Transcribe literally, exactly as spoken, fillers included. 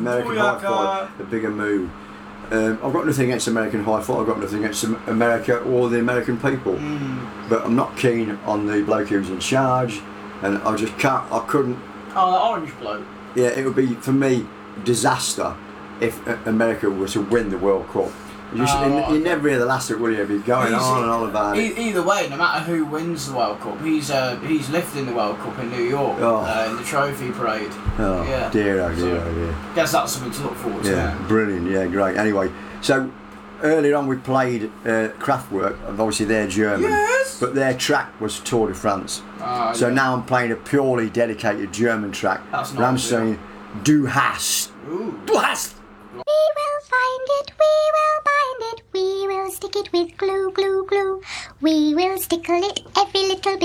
American Hi-Fi, the bigger move. Um, I've got nothing against American Hi-Fi, I've got nothing against America or the American people. Mm. But I'm not keen on the bloke who's in charge, and I just can't, I couldn't. Oh, the orange bloke. Yeah, it would be, for me, disaster if America were to win the World Cup. You, just, Oh, you, right, you okay. never hear the last of it, will you? Be going He's- on and on about it. E- either way, no matter who wins the World Cup, he's uh, he's lifting the World Cup in New York Oh. uh, in the trophy parade. Oh, yeah. dear, oh, dear, So, oh, dear. Guess that's something to look forward to. Yeah, brilliant. Yeah, great. Anyway, so earlier on we played uh, Kraftwerk, and obviously they're German, Yes. but their track was Tour de France. Ah, So yeah. now I'm playing a purely dedicated German track, That's and not I'm ideal. saying, Du hast, Ooh. Du hast. We will find it, we will bind it, we will stick it with glue, glue, glue. We will stickle it every little bit.